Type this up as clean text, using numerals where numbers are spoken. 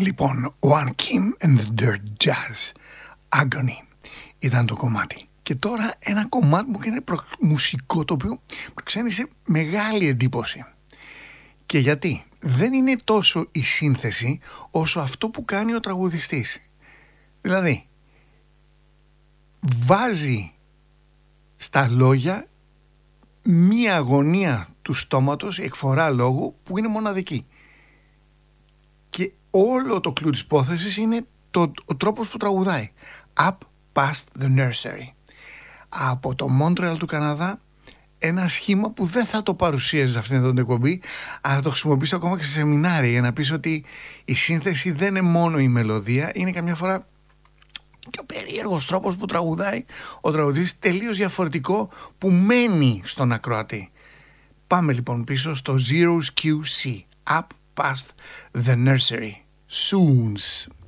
Λοιπόν, One Kim and the Dirt Jazz, Agony ήταν το κομμάτι. Και τώρα ένα κομμάτι μου έκανε μουσικό, το οποίο προξένησε μεγάλη εντύπωση. Και γιατί? Δεν είναι τόσο η σύνθεση όσο αυτό που κάνει ο τραγουδιστής. Δηλαδή, βάζει στα λόγια μία αγωνία του στόματος, η εκφορά λόγου που είναι μοναδική. Και όλο το κλου της υπόθεσης είναι ο τρόπος που τραγουδάει. Up past the nursery. Από το Μόντρεαλ του Καναδά, ένα σχήμα που δεν θα το παρουσίαζε σε αυτήν την εκπομπή, αλλά το χρησιμοποιήσω ακόμα και σε σεμινάρια για να πεις ότι η σύνθεση δεν είναι μόνο η μελωδία, είναι καμιά φορά και ο περίεργος τρόπος που τραγουδάει ο τραγουδιστής, τελείως διαφορετικό, που μένει στον ακροατή. Πάμε λοιπόν πίσω στο Zeros QC, Up Past the Nursery. Soons.